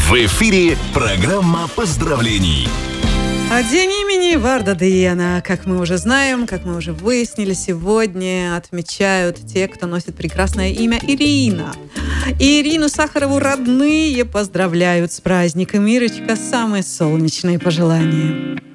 В эфире программа поздравлений. А день имени Эдуарда Деена, как мы уже знаем, как мы уже выяснили, сегодня отмечают те, кто носит прекрасное имя Ирина. И Ирину Сахарову родные поздравляют с праздником. Ирочка, самые солнечные пожелания.